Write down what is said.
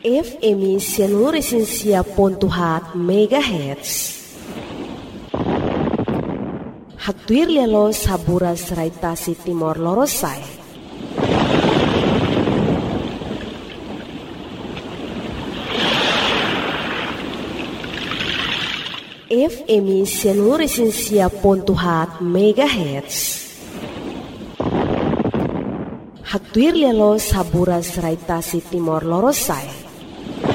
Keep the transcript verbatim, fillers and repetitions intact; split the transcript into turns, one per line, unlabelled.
F M Seluruh Pontuhat Megahertz. Hatuir lelo sabura seraitasi Timor Lorosai. F M Seluruh Pontuhat Megahertz. Hatuir lelo sabura seraitasi Timor Lorosai.